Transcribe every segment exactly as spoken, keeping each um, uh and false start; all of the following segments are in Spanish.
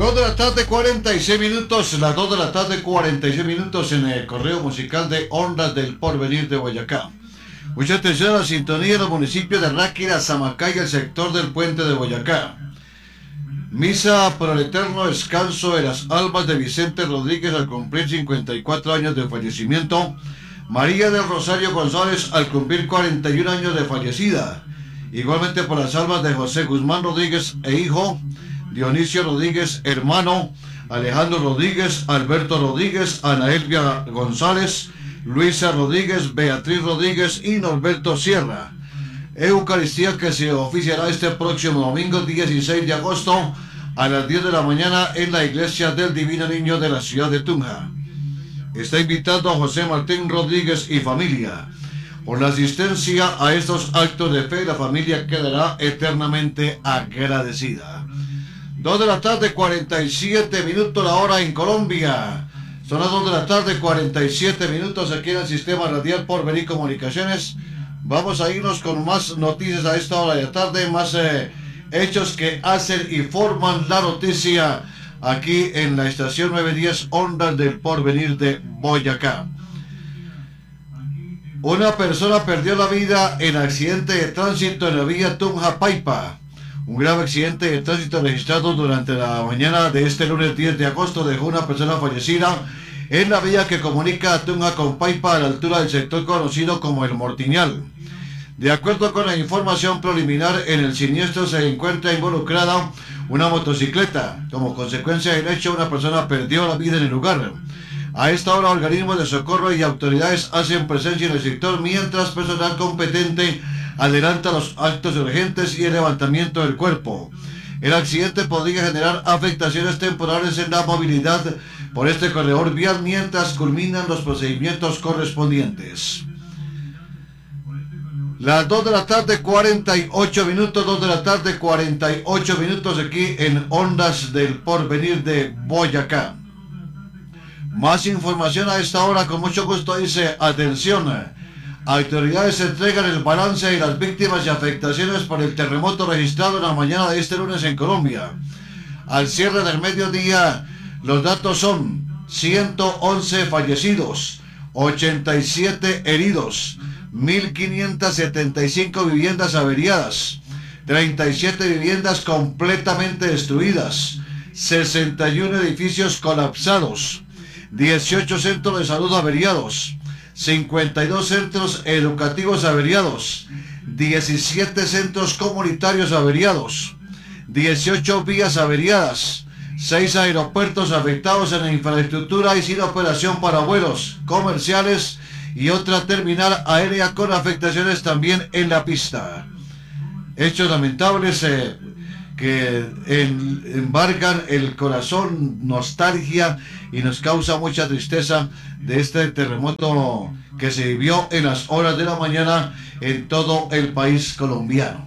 dos de la tarde, cuarenta y seis minutos, las dos de la tarde, cuarenta y seis minutos en el correo musical de Ondas del Porvenir de Boyacá. Mucha atención a la sintonía en los municipios de Ráquira, Zamacay y el sector del puente de Boyacá. Misa por el eterno descanso de las almas de Vicente Rodríguez al cumplir cincuenta y cuatro años de fallecimiento. María del Rosario González al cumplir cuarenta y un años de fallecida. Igualmente por las almas de José Guzmán Rodríguez e hijo, Dionisio Rodríguez, hermano, Alejandro Rodríguez, Alberto Rodríguez, Ana Elvia González, Luisa Rodríguez, Beatriz Rodríguez y Norberto Sierra. Eucaristía que se oficiará este próximo domingo dieciséis de agosto a las diez de la mañana en la iglesia del Divino Niño de la ciudad de Tunja. Está invitado a José Martín Rodríguez y familia. Por la asistencia a estos actos de fe, la familia quedará eternamente agradecida. dos de la tarde, cuarenta y siete minutos la hora en Colombia. Son las dos de la tarde, cuarenta y siete minutos aquí en el sistema radial Porvenir Comunicaciones. Vamos a irnos con más noticias a esta hora de la tarde, más eh, hechos que hacen y forman la noticia aquí en la estación novecientos diez Ondas del Porvenir de Boyacá. Una persona perdió la vida en accidente de tránsito en la vía Tunja-Paipa. Un grave accidente de tránsito registrado durante la mañana de este lunes diez de agosto dejó una persona fallecida en la vía que comunica a Tunja con Paipa a la altura del sector conocido como El Mortiñal. De acuerdo con la información preliminar, en el siniestro se encuentra involucrada una motocicleta. Como consecuencia del hecho, una persona perdió la vida en el lugar. A esta hora, organismos de socorro y autoridades hacen presencia en el sector, mientras personal competente adelanta los actos urgentes y el levantamiento del cuerpo. El accidente podría generar afectaciones temporales en la movilidad por este corredor vial mientras culminan los procedimientos correspondientes. Las dos de la tarde, cuarenta y ocho minutos, dos de la tarde, cuarenta y ocho minutos aquí en Ondas del Porvenir de Boyacá. Más información a esta hora, con mucho gusto, dice, atención, autoridades entregan el balance de las víctimas y afectaciones por el terremoto registrado en la mañana de este lunes en Colombia. Al cierre del mediodía, los datos son ciento once fallecidos, ochenta y siete heridos, mil quinientas setenta y cinco viviendas averiadas, treinta y siete viviendas completamente destruidas, sesenta y uno edificios colapsados, dieciocho centros de salud averiados, cincuenta y dos centros educativos averiados, diecisiete centros comunitarios averiados, dieciocho vías averiadas, seis aeropuertos afectados en la infraestructura y sin operación para vuelos comerciales y otra terminal aérea con afectaciones también en la pista. Hechos lamentables eh, que en, embargan el corazón, nostalgia, y nos causa mucha tristeza de este terremoto que se vivió en las horas de la mañana en todo el país colombiano,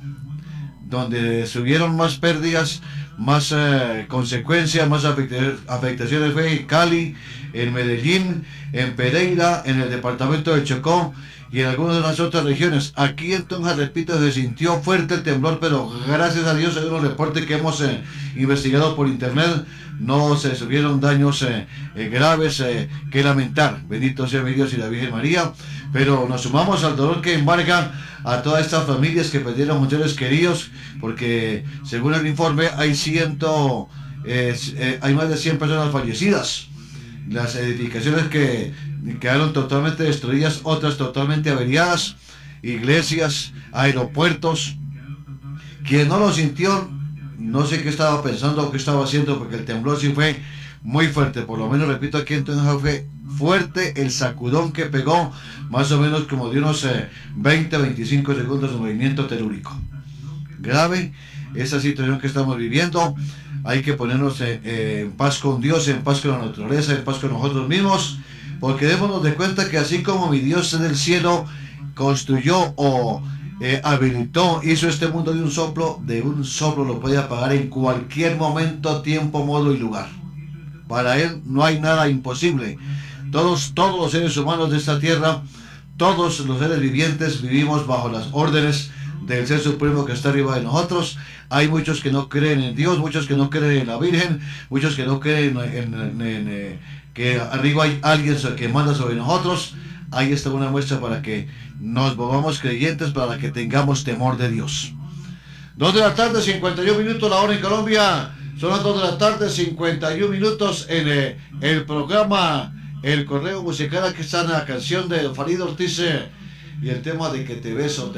donde se hubieron más pérdidas, más eh, consecuencias, más afectaciones fue en Cali, en Medellín, en Pereira, en el departamento de Chocó y en algunas de las otras regiones. Aquí en Tunja, repito, se sintió fuerte el temblor, pero gracias a Dios, según los reportes que hemos eh, investigado por internet, no se subieron daños eh, eh, graves eh, que lamentar. Bendito sea mi Dios y la Virgen María. Pero nos sumamos al dolor que embarga a todas estas familias que perdieron muchos seres queridos, porque según el informe hay ciento, eh, eh, hay más de cien personas fallecidas. Las edificaciones que quedaron totalmente destruidas, otras totalmente averiadas, iglesias, aeropuertos. Quien no lo sintió, no sé qué estaba pensando o qué estaba haciendo, porque el temblor sí fue muy fuerte. Por lo menos, repito, aquí en Tunja fue fuerte el sacudón que pegó, más o menos como de unos eh, veinte a veinticinco segundos de movimiento telúrico. Grave esa situación que estamos viviendo. Hay que ponernos eh, eh, en paz con Dios, en paz con la naturaleza, en paz con nosotros mismos, porque démonos de cuenta que así como mi Dios en el cielo construyó o eh, habilitó, hizo este mundo de un soplo, de un soplo lo puede apagar en cualquier momento, tiempo, modo y lugar. Para Él no hay nada imposible. Todos, todos los seres humanos de esta tierra, todos los seres vivientes vivimos bajo las órdenes del Ser Supremo que está arriba de nosotros. Hay muchos que no creen en Dios, muchos que no creen en la Virgen, muchos que no creen en, en, en, en eh, que arriba hay alguien que manda sobre nosotros. Ahí está una muestra para que nos volvamos creyentes, para que tengamos temor de Dios. Dos de la tarde, cincuenta y un minutos, la hora en Colombia. Son las dos de la tarde, cincuenta y un minutos en eh, el programa El Correo Musical. Aquí está la canción de Farid Ortiz eh, y el tema de Que te beso.